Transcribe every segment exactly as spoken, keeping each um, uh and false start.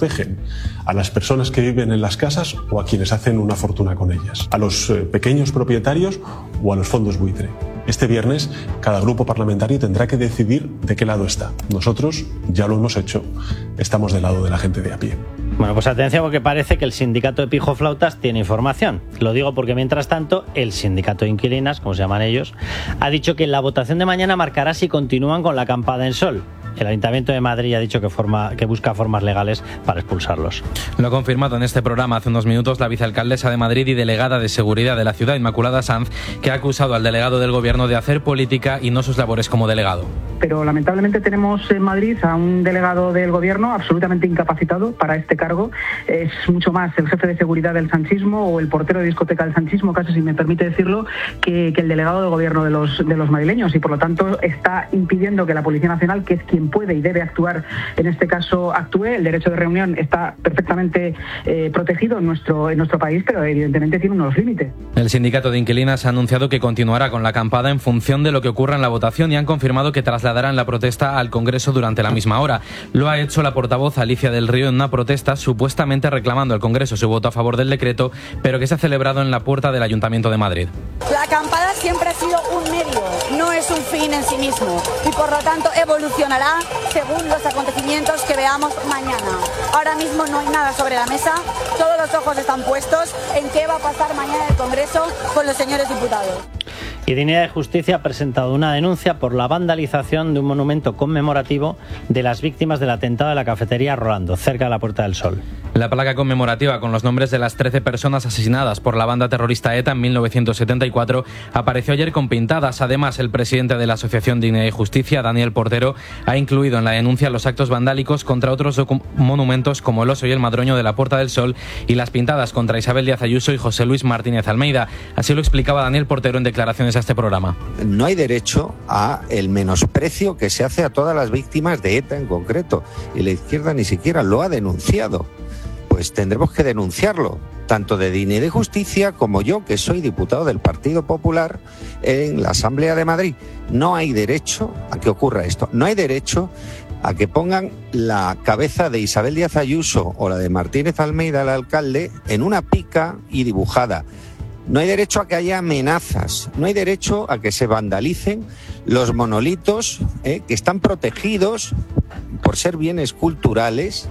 protegen a las personas que viven en las casas o a quienes hacen una fortuna con ellas, a los eh, pequeños propietarios o a los fondos buitre. Este viernes cada grupo parlamentario tendrá que decidir de qué lado está. Nosotros ya lo hemos hecho, estamos del lado de la gente de a pie. Bueno, pues atención porque parece que el sindicato de pijoflautas tiene información. Lo digo porque mientras tanto el sindicato de inquilinas, como se llaman ellos, ha dicho que la votación de mañana marcará si continúan con la acampada en Sol. El Ayuntamiento de Madrid ha dicho que, forma, que busca formas legales para expulsarlos. Lo ha confirmado en este programa hace unos minutos la vicealcaldesa de Madrid y delegada de Seguridad de la ciudad, Inmaculada Sanz, que ha acusado al delegado del Gobierno de hacer política y no sus labores como delegado. Pero lamentablemente tenemos en Madrid a un delegado del Gobierno absolutamente incapacitado para este cargo. Es mucho más el jefe de seguridad del sanchismo o el portero de discoteca del sanchismo, casi si me permite decirlo, que, que el delegado del Gobierno de los, de los madrileños, y por lo tanto está impidiendo que la Policía Nacional, que es quien puede y debe actuar en este caso, actúe. El derecho de reunión está perfectamente eh, protegido en nuestro, en nuestro país, pero evidentemente tiene unos límites. El sindicato de inquilinas ha anunciado que continuará con la acampada en función de lo que ocurra en la votación y han confirmado que trasladarán la protesta al Congreso durante la misma hora. Lo ha hecho la portavoz Alicia del Río en una protesta supuestamente reclamando al Congreso su voto a favor del decreto, pero que se ha celebrado en la puerta del Ayuntamiento de Madrid. La acampada siempre ha sido un medio, no es un fin en sí mismo, y por lo tanto evolucionará según los acontecimientos que veamos mañana. Ahora mismo no hay nada sobre la mesa, todos los ojos están puestos en qué va a pasar mañana en el Congreso con los señores diputados. Y Dignidad y Justicia ha presentado una denuncia por la vandalización de un monumento conmemorativo de las víctimas del atentado de la cafetería Rolando, cerca de la Puerta del Sol. La placa conmemorativa con los nombres de las trece personas asesinadas por la banda terrorista ETA en mil novecientos setenta y cuatro apareció ayer con pintadas. Además, el presidente de la Asociación Dignidad y Justicia, Daniel Portero, ha incluido en la denuncia los actos vandálicos contra otros monumentos como el Oso y el Madroño de la Puerta del Sol y las pintadas contra Isabel Díaz Ayuso y José Luis Martínez Almeida. Así lo explicaba Daniel Portero en declaraciones a este programa. No hay derecho a el menosprecio que se hace a todas las víctimas de ETA en concreto, y la izquierda ni siquiera lo ha denunciado. Pues tendremos que denunciarlo, tanto de Dignidad y Justicia como yo, que soy diputado del Partido Popular en la Asamblea de Madrid. No hay derecho a que ocurra esto, no hay derecho a que pongan la cabeza de Isabel Díaz Ayuso o la de Martínez Almeida, el alcalde, en una pica y dibujada. No hay derecho a que haya amenazas, no hay derecho a que se vandalicen los monolitos eh, que están protegidos por ser bienes culturales.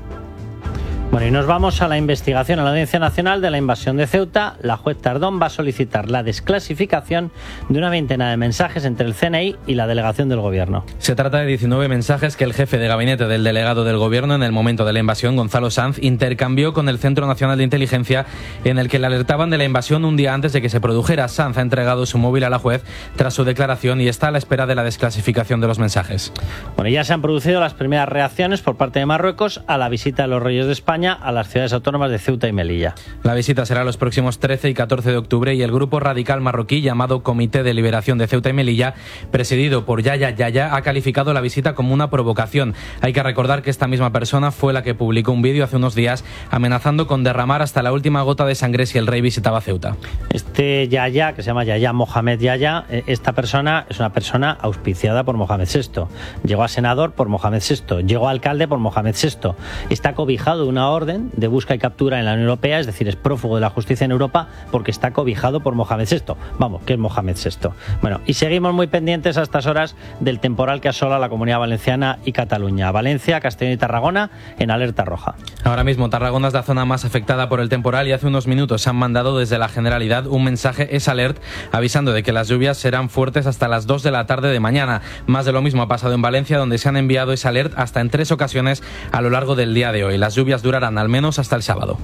Bueno, y nos vamos a la investigación a la Audiencia Nacional de la invasión de Ceuta. La juez Tardón va a solicitar la desclasificación de una veintena de mensajes entre el C N I y la delegación del Gobierno. Se trata de diecinueve mensajes que el jefe de gabinete del delegado del Gobierno en el momento de la invasión, Gonzalo Sanz, intercambió con el Centro Nacional de Inteligencia, en el que le alertaban de la invasión un día antes de que se produjera. Sanz ha entregado su móvil a la juez tras su declaración y está a la espera de la desclasificación de los mensajes. Bueno, ya se han producido las primeras reacciones por parte de Marruecos a la visita de los Reyes de España a las ciudades autónomas de Ceuta y Melilla. La visita será los próximos trece y catorce de octubre y el grupo radical marroquí llamado Comité de Liberación de Ceuta y Melilla, presidido por Yaya Yaya, ha calificado la visita como una provocación. Hay que recordar que esta misma persona fue la que publicó un vídeo hace unos días amenazando con derramar hasta la última gota de sangre si el rey visitaba Ceuta. Este Yaya, que se llama Yaya Mohamed Yaya, esta persona es una persona auspiciada por Mohamed sexto. Llegó a senador por Mohamed sexto, llegó a alcalde por Mohamed sexto. Está cobijado de una orden de busca y captura en la Unión Europea, es decir, es prófugo de la justicia en Europa porque está cobijado por Mohamed sexto. Vamos, ¿qué es Mohamed sexto? Bueno, y seguimos muy pendientes a estas horas del temporal que asola la Comunidad Valenciana y Cataluña. Valencia, Castellón y Tarragona en alerta roja. Ahora mismo Tarragona es la zona más afectada por el temporal y hace unos minutos se han mandado desde la Generalidad un mensaje es alert avisando de que las lluvias serán fuertes hasta las dos de la tarde de mañana. Más de lo mismo ha pasado en Valencia, donde se han enviado es alert hasta en tres ocasiones a lo largo del día de hoy. Las lluvias durarán al menos hasta el sábado.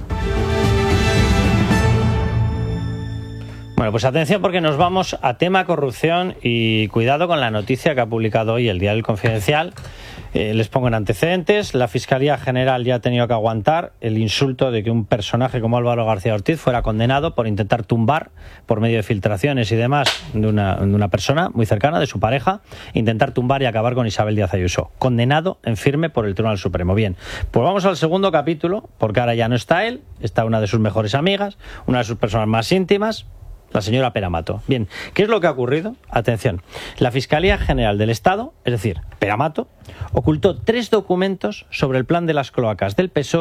Bueno, pues atención porque nos vamos a tema corrupción y cuidado con la noticia que ha publicado hoy el Diario El Confidencial. Eh, les pongo en antecedentes. La Fiscalía General ya ha tenido que aguantar el insulto de que un personaje como Álvaro García Ortiz fuera condenado por intentar tumbar, por medio de filtraciones y demás, de una, de una persona muy cercana, de su pareja, intentar tumbar y acabar con Isabel Díaz Ayuso. Condenado en firme por el Tribunal Supremo. Bien, pues vamos al segundo capítulo, porque ahora ya no está él, está una de sus mejores amigas, una de sus personas más íntimas, la señora Pera-Mato. Bien, ¿qué es lo que ha ocurrido? Atención, la Fiscalía General del Estado, es decir, Pera-Mato, ocultó tres documentos sobre el plan de las cloacas del P S O E